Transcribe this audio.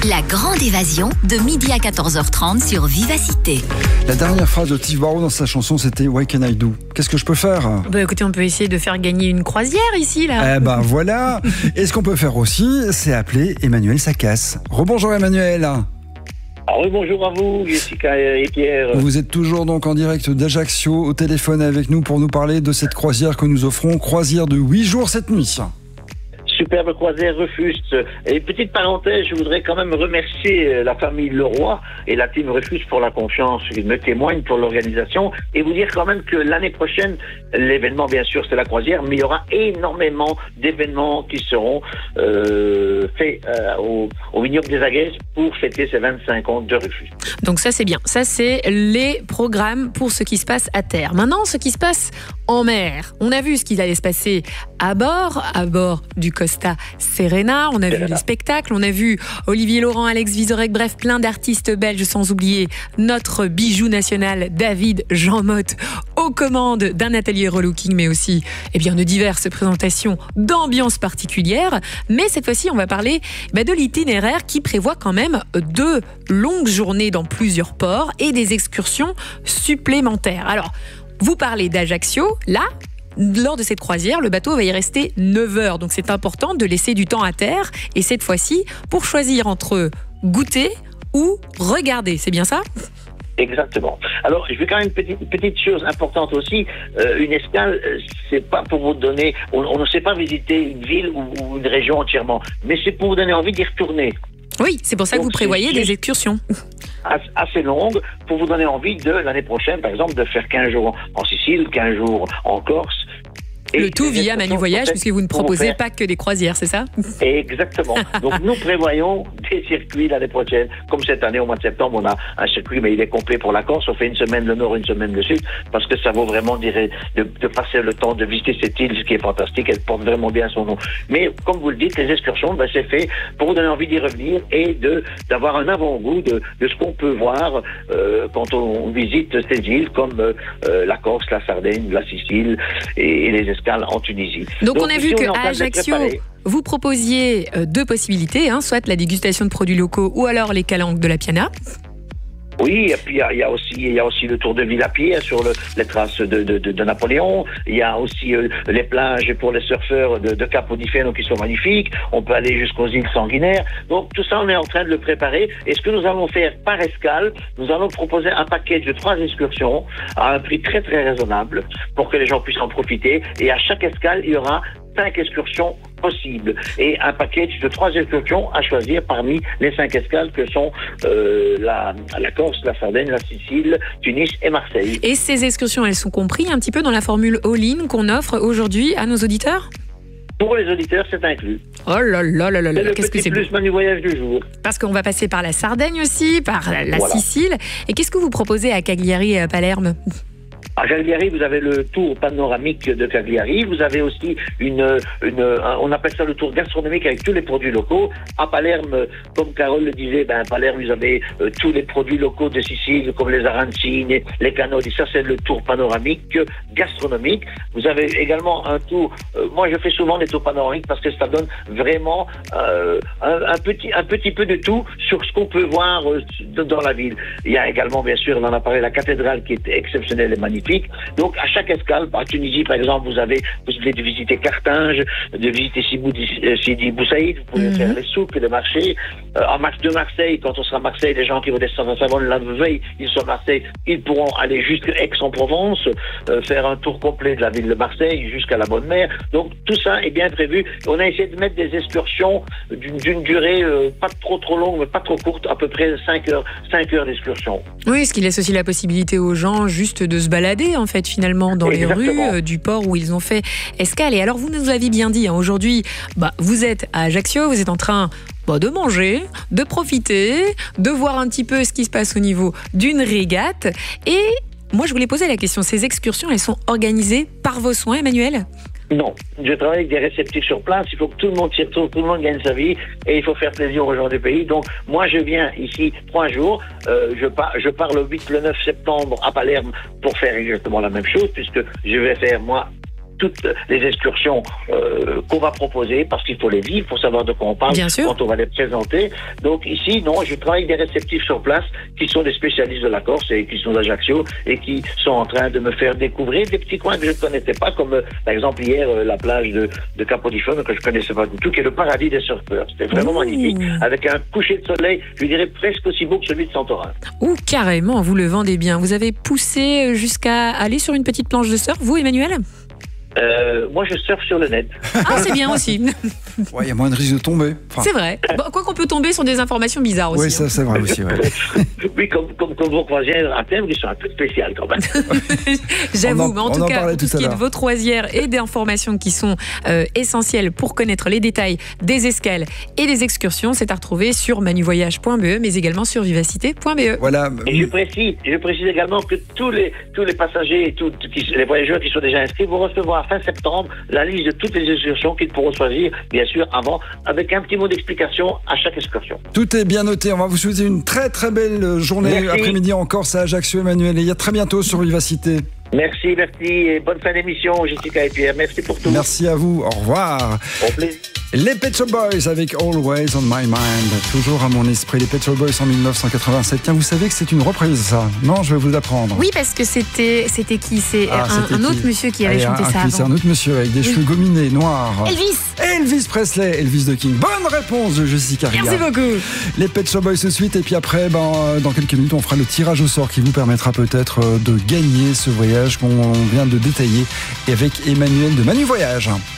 La grande évasion de midi à 14h30 sur Vivacité. La dernière phrase de Steve Barrow dans sa chanson, c'était What can I do? Qu'est-ce que je peux faire? Bah écoutez, on peut essayer de faire gagner une croisière ici, là. Eh ben voilà. Et ce qu'on peut faire aussi, c'est appeler Emmanuel Sacasse. Rebonjour Emmanuel. Oui, bonjour à vous, Jessica et Pierre. Vous êtes toujours donc en direct d'Ajaccio au téléphone avec nous pour nous parler de cette croisière que nous offrons, croisière de 8 jours 7 nuits. Superbe croisière Rufus. Et petite parenthèse, je voudrais quand même remercier la famille Leroy et la team Rufus pour la confiance qu'ils me témoignent pour l'organisation et vous dire quand même que l'année prochaine, l'événement bien sûr c'est la croisière, mais il y aura énormément d'événements qui seront faits au vignoble des Aguesses pour fêter ces 25 ans de Rufus. Donc ça c'est bien, ça c'est les programmes pour ce qui se passe à terre. Maintenant, ce qui se passe en mer, on a vu ce qui allait se passer à bord du Costa Serena, on a vu les spectacles, on a vu Olivier Laurent, Alex Vizorek, bref, plein d'artistes belges, sans oublier notre bijou national David Jean Motte aux commandes d'un atelier relooking, mais aussi de diverses présentations d'ambiance particulière. Mais cette fois-ci, on va parler de l'itinéraire qui prévoit quand même 2 longues journées dans plusieurs ports et des excursions supplémentaires. Alors, vous parlez d'Ajaccio, là. Lors de cette croisière, le bateau va y rester 9 heures. Donc c'est important de laisser du temps à terre. Et cette fois-ci, pour choisir entre goûter ou regarder. C'est bien ça ? Exactement. Alors, je vais quand même une petite chose importante aussi. Une escale, c'est pas pour vous donner... On ne sait pas visiter une ville ou une région entièrement. Mais c'est pour vous donner envie d'y retourner. Oui, c'est pour ça que vous prévoyez des excursions. Assez longues, pour vous donner envie de, l'année prochaine, par exemple, de faire 15 jours en Sicile, 15 jours en Corse. Le tout via Manu Voyage, puisque vous ne proposez pas que des croisières, c'est ça ? Exactement. Donc nous prévoyons des circuits l'année prochaine. Comme cette année, au mois de septembre, on a un circuit, mais il est complet pour la Corse. On fait une semaine le nord, une semaine le sud, parce que ça vaut vraiment de passer le temps de visiter cette île, ce qui est fantastique. Elle porte vraiment bien son nom. Mais comme vous le dites, les excursions, c'est fait pour vous donner envie d'y revenir et d'avoir un avant-goût de ce qu'on peut voir quand on visite ces îles, comme la Corse, la Sardaigne, la Sicile et les escales en Tunisie. Donc on a vu qu'à Ajaccio, vous proposiez 2 possibilités, soit la dégustation de produits locaux ou alors les calanques de la Piana. Oui, et puis il y a aussi le tour de ville à pied sur les traces de Napoléon. Il y a aussi les plages pour les surfeurs de Capo di Feno qui sont magnifiques. On peut aller jusqu'aux îles Sanguinaires. Donc tout ça, on est en train de le préparer. Et ce que nous allons faire par escale, nous allons proposer un package de 3 excursions à un prix très très raisonnable pour que les gens puissent en profiter. Et à chaque escale, il y aura 5 excursions possibles et un package de 3 excursions à choisir parmi les 5 escales que sont la Corse, la Sardaigne, la Sicile, Tunis et Marseille. Et ces excursions, elles sont comprises un petit peu dans la formule all-in qu'on offre aujourd'hui à nos auditeurs ? Pour les auditeurs, c'est inclus. Oh là là là là là, qu'est-ce que c'est plus Manu Voyage du jour. Parce qu'on va passer par la Sardaigne aussi, par la Sicile. Et qu'est-ce que vous proposez à Cagliari et à Palerme ? À Cagliari, vous avez le tour panoramique de Cagliari. Vous avez aussi on appelle ça le tour gastronomique avec tous les produits locaux. À Palerme, comme Carole le disait, à Palerme, vous avez tous les produits locaux de Sicile, comme les arancini, les cannoli. Ça, c'est le tour panoramique gastronomique. Vous avez également un tour. Moi, je fais souvent des tours panoramiques parce que ça donne vraiment un petit peu de tout sur ce qu'on peut voir dans la ville. Il y a également, bien sûr, on en a parlé, la cathédrale qui est exceptionnelle et magnifique. Donc, à chaque escale, à Tunisie, par exemple, vous avez possibilité de visiter Carthage, de visiter Sidi Bou Saïd, vous pouvez faire les souks, les marchés. De Marseille, quand on sera à Marseille, les gens qui vont descendre à Savone la veille, ils sont à Marseille, ils pourront aller jusqu'à Aix-en-Provence, faire un tour complet de la ville de Marseille jusqu'à la Bonne Mer. Donc, tout ça est bien prévu. On a essayé de mettre des excursions d'une durée pas trop longue, mais pas trop courte, à peu près 5 heures d'excursion. Oui, ce qui laisse aussi la possibilité aux gens juste de se balader en fait finalement dans les rues du port où ils ont fait escale. Et alors vous nous avez bien dit, aujourd'hui vous êtes à Ajaccio, vous êtes en train de manger, de profiter, de voir un petit peu ce qui se passe au niveau d'une régate. Et moi je voulais poser la question, ces excursions elles sont organisées par vos soins, Emmanuel ? Non, je travaille avec des réceptifs sur place, il faut que tout le monde s'y retrouve, tout le monde gagne sa vie et il faut faire plaisir aux gens du pays. Donc moi je viens ici 3 jours, je pars le 8, le 9 septembre à Palerme pour faire exactement la même chose puisque je vais faire moi toutes les excursions qu'on va proposer, parce qu'il faut les vivre, pour savoir de quoi on parle quand on va les présenter. Donc ici, non, je travaille avec des réceptifs sur place qui sont des spécialistes de la Corse et qui sont d'Ajaccio et qui sont en train de me faire découvrir des petits coins que je ne connaissais pas, comme par exemple hier la plage de Capodichon que je connaissais pas du tout, qui est le paradis des surfeurs. C'était vraiment magnifique, avec un coucher de soleil, je dirais presque aussi beau que celui de Santorin. Ou carrément, vous le vendez bien. Vous avez poussé jusqu'à aller sur une petite planche de surf, vous, Emmanuel ? Moi, je surfe sur le net. Ah, c'est bien aussi. Ouais, il y a moins de risque de tomber. Enfin... C'est vrai. Bon, quoi qu'on peut tomber sur des informations bizarres aussi. Oui, ça, c'est vrai aussi. Ouais. Oui, comme vos croisières à thème, qui sont un peu spéciales quand même. J'avoue, mais en tout cas, pour tout ce qui est de vos croisières et d'informations qui sont essentielles pour connaître les détails des escales et des excursions, c'est à retrouver sur manuvoyage.be, mais également sur vivacité.be. Voilà. Et je précise également que tous les passagers et les voyageurs qui sont déjà inscrits vont recevoir fin septembre la liste de toutes les excursions qu'ils pourront choisir, bien sûr, avant, avec un petit mot d'explication à chaque excursion. Tout est bien noté. On va vous souhaiter une très très belle journée après-midi en Corse à Ajaccio, Emmanuel. Et à très bientôt sur Vivacité. Merci et bonne fin d'émission, Jessica et Pierre. Merci pour tout. Merci à vous. Au revoir. Au plaisir. Les Pet Shop Boys avec Always on My Mind, toujours à mon esprit. Les Pet Shop Boys en 1987. Tiens, vous savez que c'est une reprise, ça? Non, je vais vous apprendre. Oui, parce que c'était qui? C'est un autre monsieur qui avait chanté ça avant. C'est un autre monsieur avec des cheveux gominés, noirs. Elvis Presley, Elvis the King. Bonne réponse de Jessica Riga. Merci beaucoup. Les Pet Shop Boys se suite et puis après, dans quelques minutes, on fera le tirage au sort qui vous permettra peut-être de gagner ce voyage qu'on vient de détailler avec Emmanuel de Manu Voyage.